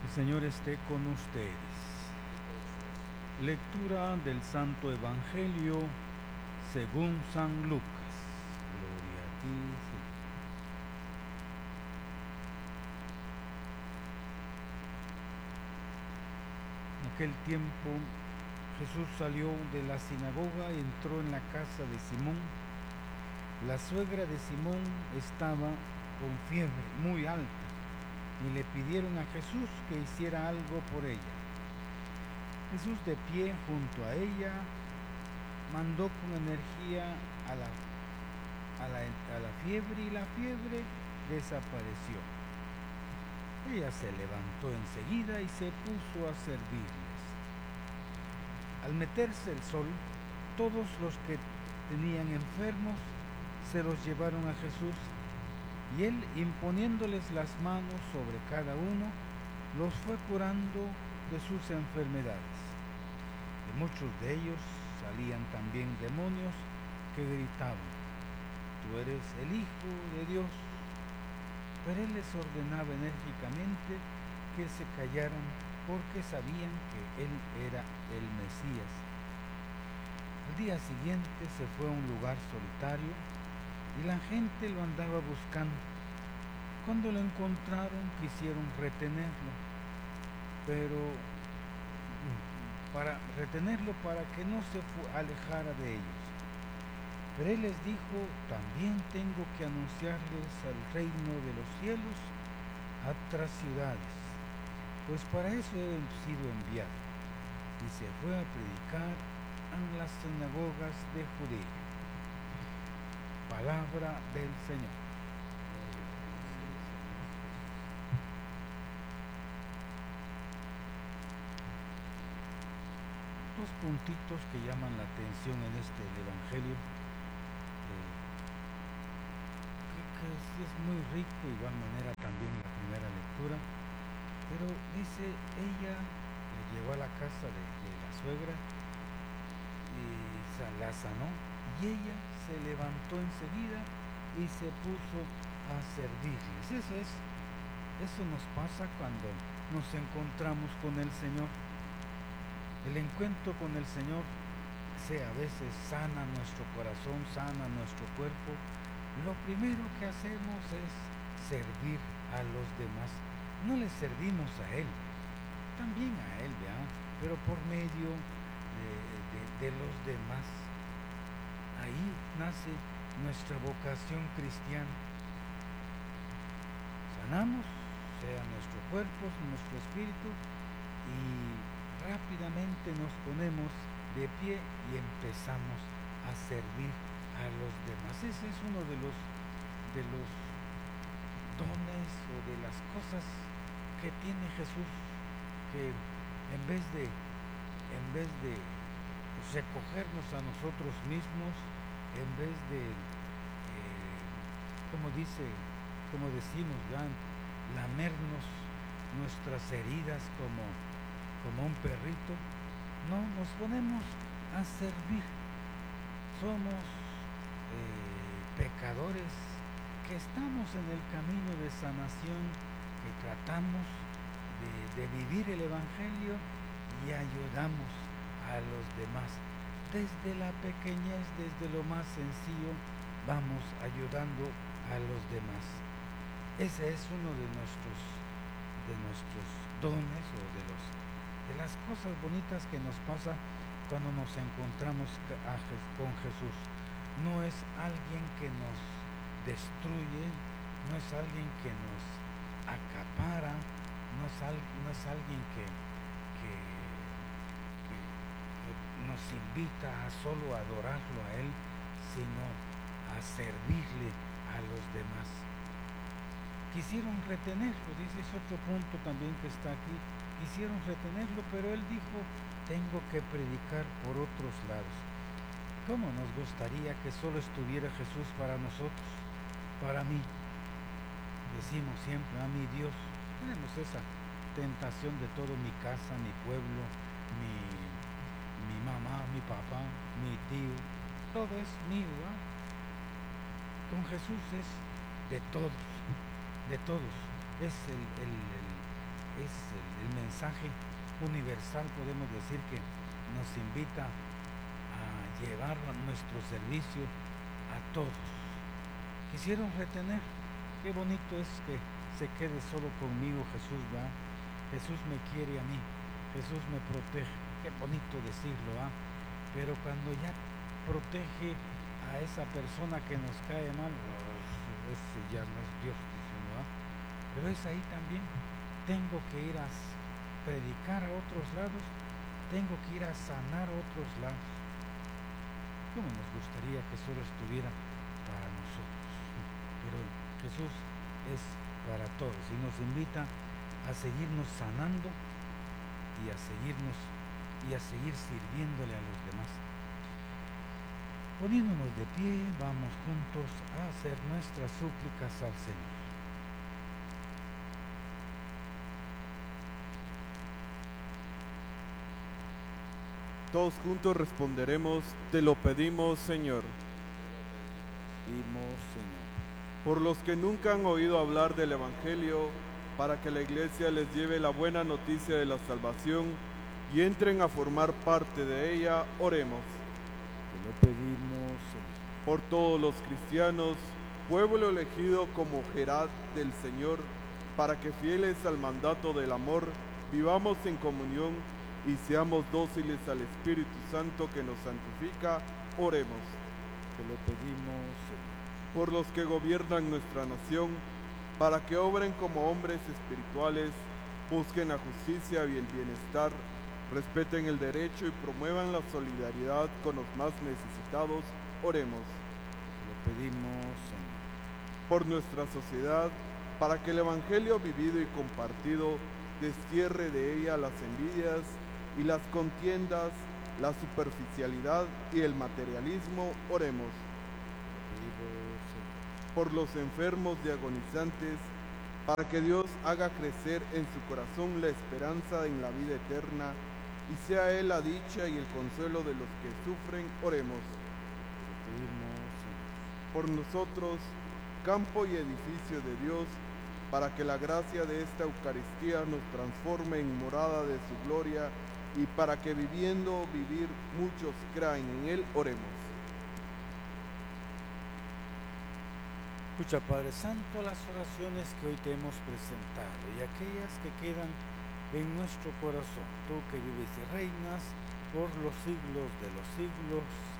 Señor esté con ustedes. Lectura del Santo Evangelio según San Lucas. Gloria a ti, Señor. En aquel tiempo Jesús salió de la sinagoga y entró en la casa de Simón. La suegra de Simón estaba con fiebre muy alta y le pidieron a Jesús que hiciera algo por ella. Jesús, de pie junto a ella, mandó con energía a la fiebre, y la fiebre desapareció. Ella se levantó enseguida y se puso a servirles. Al meterse el sol, todos los que tenían enfermos se los llevaron a Jesús, y él, imponiéndoles las manos sobre cada uno, los fue curando de sus enfermedades. De muchos de ellos salían también demonios que gritaban: «Tú eres el Hijo de Dios». Pero él les ordenaba enérgicamente que se callaran, porque sabían que él era el Mesías. Al día siguiente se fue a un lugar solitario y la gente lo andaba buscando. Cuando lo encontraron, quisieron retenerlo, para que no se alejara de ellos. Pero él les dijo: «También tengo que anunciarles el reino de los cielos a otras ciudades, pues para eso he sido enviado». Y se fue a predicar en las sinagogas de Judea. Palabra del Señor. Dos puntitos que llaman la atención en este Evangelio, que es muy rico, de igual manera también la primera lectura, pero dice: ella le llevó a la casa de la suegra y la sanó, y ella se levantó enseguida y se puso a servirles. Eso nos pasa cuando nos encontramos con el Señor. El encuentro con el Señor a veces sana nuestro corazón, sana nuestro cuerpo. Lo primero que hacemos es servir a los demás. No le servimos a Él, también a Él, ¿verdad? Pero por medio de los demás. Ahí nace nuestra vocación cristiana. Sanamos, sea nuestro cuerpo, nuestro espíritu, y rápidamente nos ponemos de pie y empezamos a servir a los demás. Ese es uno de los dones o de las cosas que tiene Jesús, que en vez de recogernos a nosotros mismos, en vez de como decimos, ya, lamernos nuestras heridas como un perrito, no, nos ponemos a servir. Somos pecadores que estamos en el camino de sanación, que tratamos de vivir el Evangelio y ayudamos a los demás. Desde la pequeñez, desde lo más sencillo, vamos ayudando a los demás. Ese es uno de nuestros dones, o de las cosas bonitas que nos pasa cuando nos encontramos con Jesús. No es alguien que nos destruye, no es alguien que nos acapara, no es alguien que nos invita a solo adorarlo a Él, sino a servirle a los demás. Quisieron retenerlo, dice, es otro punto también que está aquí. Quisieron retenerlo, pero él dijo: tengo que predicar por otros lados. ¿Cómo nos gustaría que solo estuviera Jesús para nosotros, para mí? Decimos siempre: a mi Dios. Tenemos esa tentación de todo: mi casa, mi pueblo, mi mamá, mi papá, mi tío, todo es mío, ¿eh? Con Jesús es de todos, es es el mensaje universal, podemos decir, que nos invita a llevar nuestro servicio a todos. Quisieron retener. Qué bonito es que se quede solo conmigo Jesús, ¿va? Jesús me quiere a mí, Jesús me protege. Qué bonito decirlo, ¿va? Pero cuando ya protege a esa persona que nos cae mal, ese ya no es Dios, diciendo, ¿va? Pero es ahí también. Tengo que ir a predicar a otros lados, tengo que ir a sanar a otros lados. ¿Cómo nos gustaría que solo estuviera para nosotros? Pero Jesús es para todos y nos invita a seguirnos sanando y a seguir sirviéndole a los demás. Poniéndonos de pie, vamos juntos a hacer nuestras súplicas al Señor. Todos juntos responderemos: te lo pedimos, Señor. Pedimos, Señor. Por los que nunca han oído hablar del Evangelio, para que la Iglesia les lleve la buena noticia de la salvación y entren a formar parte de ella, oremos. Te lo pedimos, Señor. Por todos los cristianos, pueblo elegido como Herad del Señor, para que fieles al mandato del amor, vivamos en comunión y seamos dóciles al Espíritu Santo que nos santifica, oremos. Te lo pedimos, Señor. Por los que gobiernan nuestra nación, para que obren como hombres espirituales, busquen la justicia y el bienestar, respeten el derecho y promuevan la solidaridad con los más necesitados, oremos. Te lo pedimos, Señor. Por nuestra sociedad, para que el Evangelio vivido y compartido destierre de ella las envidias y las contiendas, la superficialidad y el materialismo, oremos. Por los enfermos y agonizantes, para que Dios haga crecer en su corazón la esperanza en la vida eterna y sea Él la dicha y el consuelo de los que sufren, oremos. Por nosotros, campo y edificio de Dios, para que la gracia de esta Eucaristía nos transforme en morada de su gloria y para que viviendo vivir muchos crean en Él, oremos. Escucha, Padre Santo, las oraciones que hoy te hemos presentado y aquellas que quedan en nuestro corazón, tú que vives y reinas por los siglos de los siglos.